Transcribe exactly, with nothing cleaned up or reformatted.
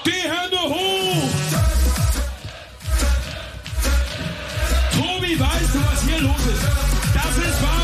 Die Hände hoch! Tobi, weißt du, was hier los ist? Das ist wahr!